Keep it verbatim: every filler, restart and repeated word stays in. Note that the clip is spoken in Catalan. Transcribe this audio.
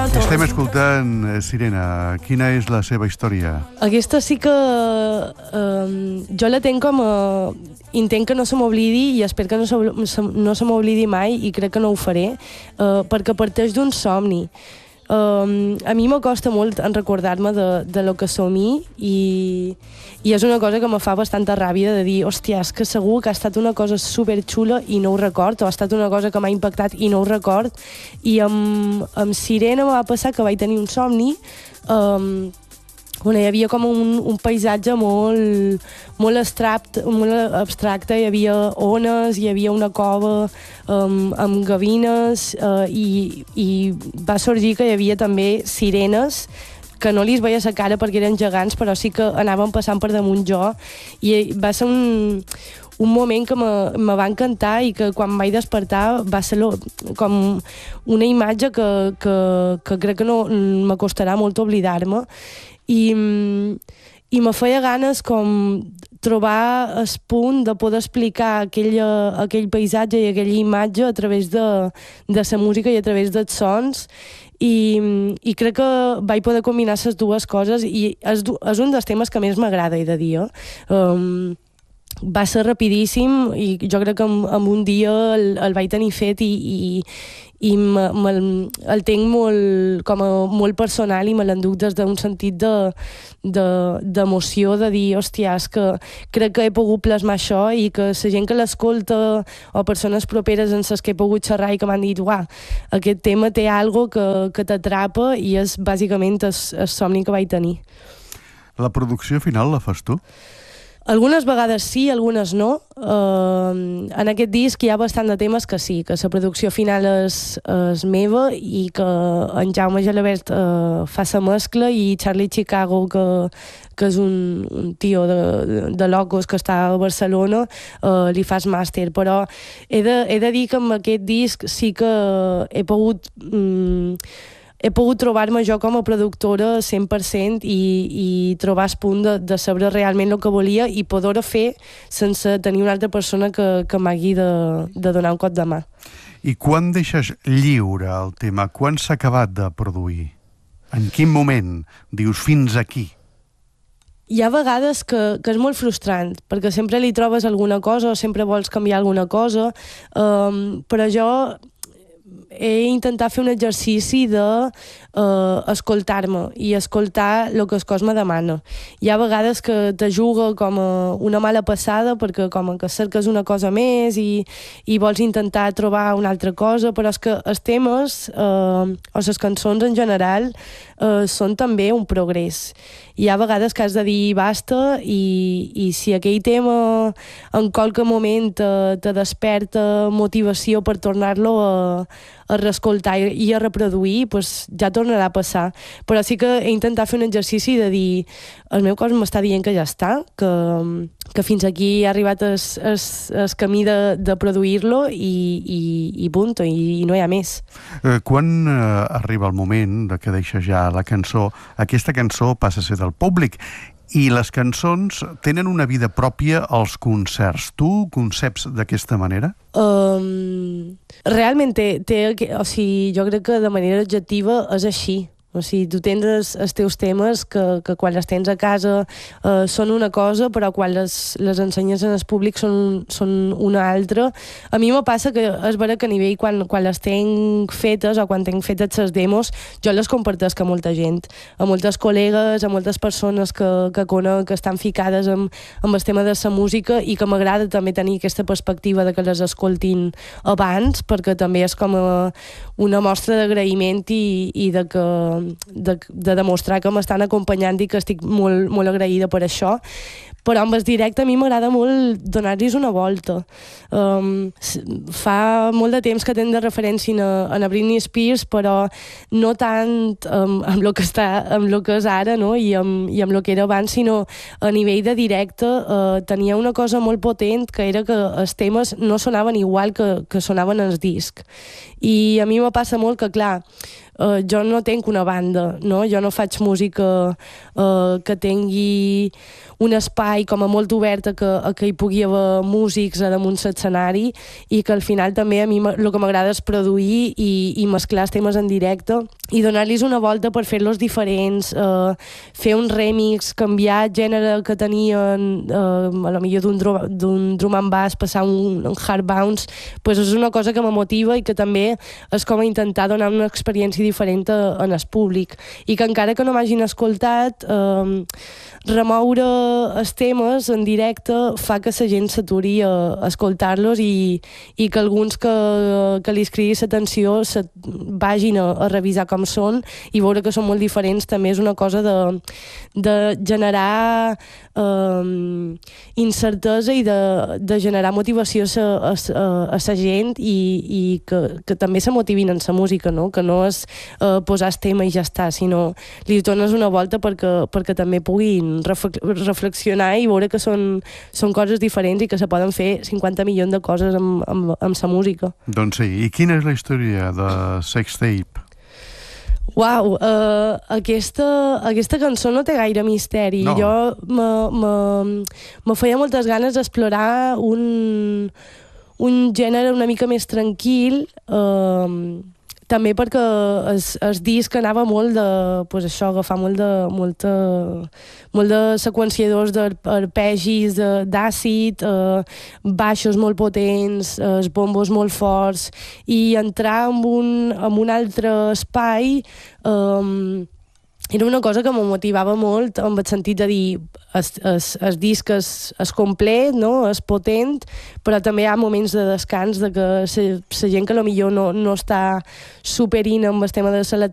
Estem escoltant eh, Sirena. Quina és la seva història? Aquesta sí que eh, jo la tenc com a... Intent que no se m'oblidi i espero que no se, no se m'oblidi mai i crec que no ho faré, eh, perquè parteix d'un somni. Uh, a mi m'acosta molt en recordar-me de, de lo que somni i, i és una cosa que me fa bastanta ràbia de dir, hòstia, és que segur que ha estat una cosa superxula i no ho record, o ha estat una cosa que m'ha impactat i no ho record, i amb, amb Sirena va passar que vaig tenir un somni um, on hi havia com un, un paisatge molt, molt, abstract, molt abstracte, hi havia ones, hi havia una cova um, amb gavines uh, i, i va sorgir que hi havia també sirenes que no li es veia la cara perquè eren gegants, però sí que anaven passant per damunt jo, i va ser un, un moment que me, me va encantar i que quan vaig despertar va ser lo, com una imatge que, que, que crec que no m'acostarà molt oblidar-me. I, i me feia ganes com trobar el punt de poder explicar aquell, aquell paisatge i aquella imatge a través de, de la música i a través dels sons, i, i crec que vaig poder combinar les dues coses i és, és un dels temes que més m'agrada, he de dir. Um, va ser rapidíssim i jo crec que en, en un dia el, el vaig tenir fet i, i, i me, me, el tenc molt, com a, molt personal i me l'enduc des d'un sentit de, de, d'emoció, de dir, hòstia, és que crec que he pogut plasmar això i que la gent que l'escolta o persones properes en les que he pogut xerrar i que m'han dit, uah, aquest tema té algo que, que t'atrapa i és bàsicament el, el somni que vaig tenir. La producció final la fas tu? Algunes vegades sí, algunes no. Uh, en aquest disc hi ha bastant de temes que sí, que la producció final és, és meva i que en Jaume Gelabert uh, fa la mescla i Charlie Chicago, que, que és un, un tio de, de locos que està a Barcelona, uh, li fa el màster. Però he de, he de dir que amb aquest disc sí que he pogut... Um, he pogut trobar-me jo com a productora cent per cent i, i trobar el punt de, de saber realment el que volia i poder-ho fer sense tenir una altra persona que, que m'hagi de, de donar un cop de mà. I quan deixes lliure el tema? Quan s'ha acabat de produir? En quin moment dius fins aquí? Hi ha vegades que, que és molt frustrant, perquè sempre li trobes alguna cosa o sempre vols canviar alguna cosa, um, però jo he intentat fer un exercici de uh, escoltar-me i escoltar el que el cos me demana. Hi ha vegades que te juga com a una mala passada perquè com que cerques una cosa més i, i vols intentar trobar una altra cosa, però és que els temes uh, o les cançons en general uh, són també un progrés. Hi ha vegades que has de dir basta i, i si aquell tema en qualque moment te, te desperta motivació per tornar-lo a, a reescoltar i a reproduir, pues ja tornarà a passar. Però sí que he intentat fer un exercici de dir el meu cos m'està dient que ja està, que, que fins aquí ha arribat el, el, el camí de, de produir-lo i, i, i punt, i, i no hi ha més. Eh, quan eh, arriba el moment de que deixes ja la cançó, aquesta cançó passa a ser del públic i les cançons tenen una vida pròpia als concerts. Tu conceps d'aquesta manera? Um, realment té, té, o sigui, jo crec que de manera objectiva és així. O sigui, tu tens els, els teus temes que, que quan les tens a casa eh, són una cosa, però quan les, les ensenyes en el públic són, són una altra. A mi me passa que és vera que a nivell quan, quan les tenc fetes o quan tenc fetes les demos, jo les compartesc a molta gent, a moltes col·legues, a moltes persones que, que conec, que estan ficades amb, amb el tema de la música i que m'agrada també tenir aquesta perspectiva de que les escoltin abans, perquè també és com a una mostra d'agraïment i, i de que De, de demostrar que m'estan acompanyant i que estic molt, molt agraïda per això. Però amb el directe a mi m'agrada molt donar-los una volta. Um, fa molt de temps que tenen de referència a, a la Britney Spears, però no tant um, amb el que està, amb el que és ara, no? I amb, i amb el que era abans, sinó a nivell de directe uh, tenia una cosa molt potent, que era que els temes no sonaven igual que, que sonaven els discs. I a mi me passa molt que, clar, Uh, jo no tenc una banda, no? Jo no faig música uh, que tingui un espai com a molt obert a que, a que hi pugui haver músics a damunt l'escenari i que al final també a mi el que m'agrada és produir i, i mesclar els temes en directe i donar-los una volta per fer-los diferents, eh, fer un remix, canviar el gènere que tenien, eh, a lo millor d'un drum, d'un drum and bass, passar un, un hard bounce, pues és una cosa que me motiva i que també és com a intentar donar una experiència diferent a, en el públic. I que encara que no m'hagin escoltat, eh, remoure els temes en directe fa que la gent s'aturi a, a escoltar-los i, i que alguns que, que li cridi l'atenció se vagin a, a revisar com són i veure que són molt diferents també és una cosa de, de generar eh, incertesa i de, de generar motivació a, a, a la gent i, i que, que també se motivin en la música, no? Que no és eh, posar el tema i ja està, sinó li dones una volta perquè, perquè també puguin reflexionar i veure que són, són coses diferents i que se poden fer cinquanta milions de coses amb, amb, amb la música. Doncs sí, i quina és la història de Sextape? Uau, uh, aquesta, aquesta cançó no té gaire misteri. No. Jo me, me, me feia moltes ganes d'explorar un, un gènere una mica més tranquil, uh, també perquè el, el disc anava molt de, pues això, agafar molt de, molta, molt de seqüenciadors d'arpegis, d'àcid, eh, baixos molt potents, eh, els bombos molt forts, i entrar en un, en un altre espai eh, era una cosa que me motivava molt en el sentit de dir el, el, el disc és, és complet, no? És potent, però també hi ha moments de descans de que la gent que potser no, no està superint amb el tema de la